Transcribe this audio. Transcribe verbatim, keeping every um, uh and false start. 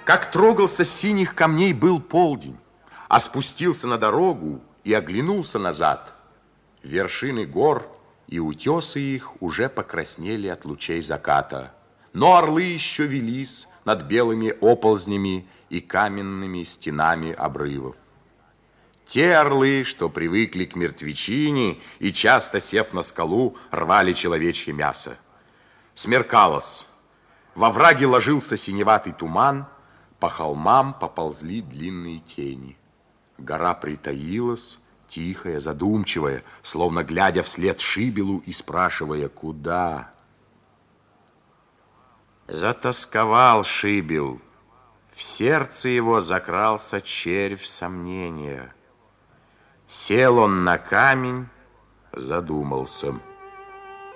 Как трогался с синих камней был полдень, а спустился на дорогу и оглянулся назад. Вершины гор и утесы их уже покраснели от лучей заката, но орлы еще велись над белыми оползнями и каменными стенами обрывов. Те орлы, что привыкли к мертвечине и, часто сев на скалу, рвали человечье мясо. Смеркалось. Во враге ложился синеватый туман, по холмам поползли длинные тени. Гора притаилась, тихая, задумчивая, словно глядя вслед Шибелу и спрашивая, куда. Затосковал Шибел. В сердце его закрался червь сомнения. Сел он на камень, задумался.